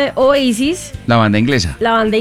Oasis. La banda inglesa.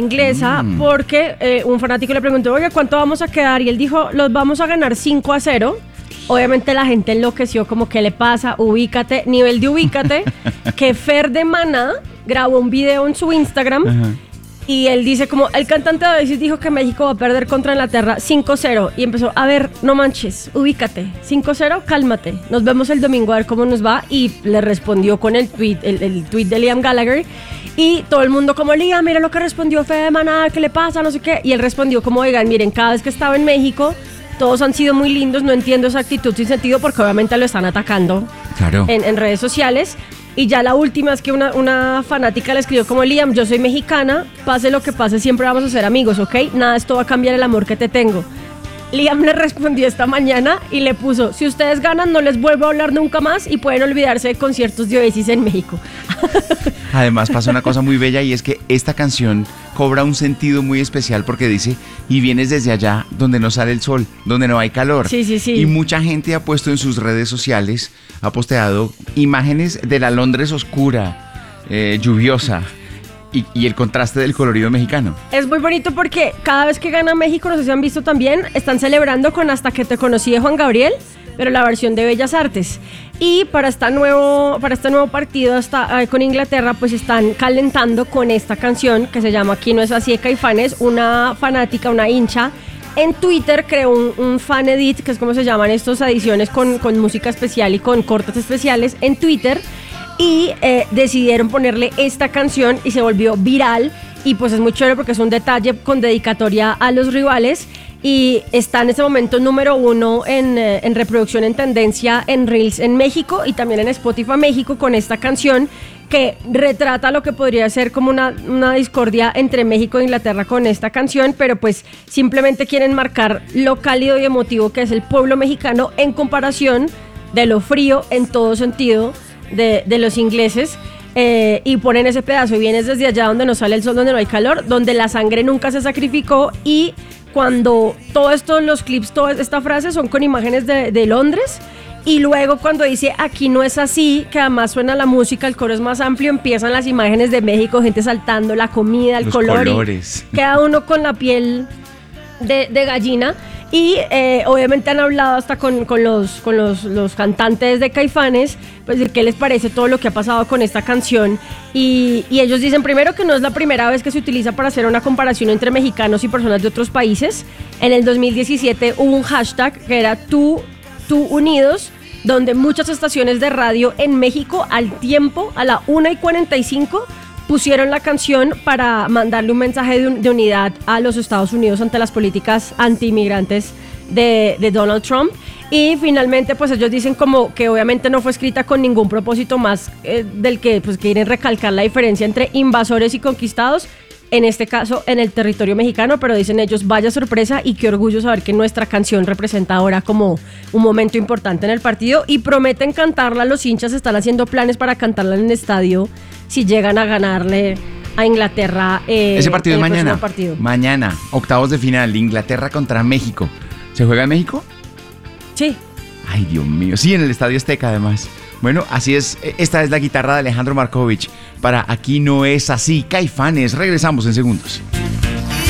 Porque un fanático le preguntó, oye, ¿cuánto vamos a quedar? Y él dijo, los vamos a ganar 5-0. Obviamente la gente enloqueció, como, ¿qué le pasa? Ubícate, nivel de ubícate, que Fer de Maná grabó un video en su Instagram. Ajá. Y él dice como, el cantante de Oasis dijo que México va a perder contra Inglaterra 5-0. Y empezó, a ver, no manches, ubícate, 5-0, cálmate. Nos vemos el domingo a ver cómo nos va. Y le respondió con el tweet de Liam Gallagher. Y todo el mundo como, Liam, mira lo que respondió Fede de Maná, ¿qué le pasa? No sé qué. Y él respondió como, oigan, miren, cada vez que estaba en México, todos han sido muy lindos, no entiendo esa actitud sin sentido porque obviamente lo están atacando. Claro. En redes sociales. Y ya la última es que una fanática le escribió como, Liam, yo soy mexicana, pase lo que pase, siempre vamos a ser amigos, ¿ok? Nada, esto va a cambiar el amor que te tengo. Liam le respondió esta mañana y le puso, si ustedes ganan no les vuelvo a hablar nunca más y pueden olvidarse de conciertos de Oasis en México. Además pasa una cosa muy bella y es que esta canción cobra un sentido muy especial porque dice, y vienes desde allá donde no sale el sol, donde no hay calor. Sí. Y mucha gente ha puesto en sus redes sociales, ha posteado imágenes de la Londres oscura, lluviosa. Y el contraste del colorido mexicano. Es muy bonito porque cada vez que gana México, no sé si han visto también, están celebrando con Hasta que te conocí de Juan Gabriel, pero la versión de Bellas Artes. Y para este nuevo partido con Inglaterra, pues están calentando con esta canción que se llama Aquí no es así de Caifanes. Una fanática, una hincha, en Twitter creó un fan edit, que es como se llaman estas ediciones con música especial y con cortes especiales en Twitter. Y decidieron ponerle esta canción y se volvió viral. Y pues es muy chévere porque es un detalle con dedicatoria a los rivales. Y está en este momento número 1 en reproducción en tendencia en Reels en México y también en Spotify México con esta canción que retrata lo que podría ser como una discordia entre México e Inglaterra con esta canción, pero pues simplemente quieren marcar lo cálido y emotivo que es el pueblo mexicano en comparación de lo frío en todo sentido de los ingleses. Y ponen ese pedazo y vienes desde allá donde no sale el sol, donde no hay calor, donde la sangre nunca se sacrificó. Y cuando todo esto, los clips, toda esta frase son con imágenes de Londres. Y luego cuando dice aquí no es así, que además suena la música, el coro es más amplio, empiezan las imágenes de México, gente saltando, la comida, el color, colores. Y queda uno con la piel de gallina. Y obviamente han hablado hasta con los cantantes de Caifanes, pues de qué les parece todo lo que ha pasado con esta canción. Y ellos dicen primero que no es la primera vez que se utiliza para hacer una comparación entre mexicanos y personas de otros países. En el 2017 hubo un hashtag que era Tú Unidos, donde muchas estaciones de radio en México al tiempo, a la 1:45, pusieron la canción para mandarle un mensaje de unidad a los Estados Unidos ante las políticas anti-inmigrantes de Donald Trump. Y finalmente pues ellos dicen como que obviamente no fue escrita con ningún propósito más del que pues quieren recalcar la diferencia entre invasores y conquistados, en este caso en el territorio mexicano, pero dicen ellos, vaya sorpresa y qué orgullo saber que nuestra canción representa ahora como un momento importante en el partido, y prometen cantarla. Los hinchas están haciendo planes para cantarla en el estadio si llegan a ganarle a Inglaterra. Ese partido es mañana. Partido. Mañana, octavos de final, Inglaterra contra México. ¿Se juega en México? Sí. Ay, Dios mío. Sí, en el Estadio Azteca, además. Bueno, así es. Esta es la guitarra de Alejandro Markovich para Aquí no es así, Caifanes. Regresamos en segundos.